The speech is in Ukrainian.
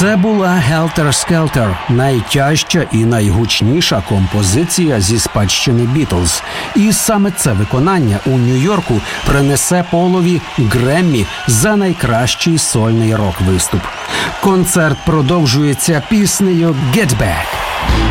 Це була Helter Skelter, найтяжча і найгучніша композиція зі спадщини Бітлз. І саме це виконання у Нью-Йорку принесе Полові Греммі за найкращий сольний рок-виступ. Концерт продовжується піснею «Get Back».